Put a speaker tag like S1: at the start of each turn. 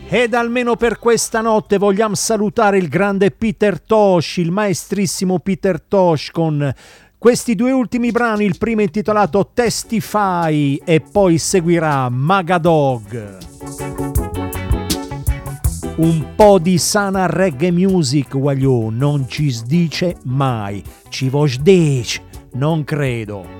S1: Ed almeno per questa notte vogliamo salutare il grande Peter Tosh, il maestrissimo Peter Tosh, con questi due ultimi brani, il primo intitolato Testify e poi seguirà Magadog. Un po' di sana reggae music, voglio, non ci sdice mai, ci vos dice, non credo.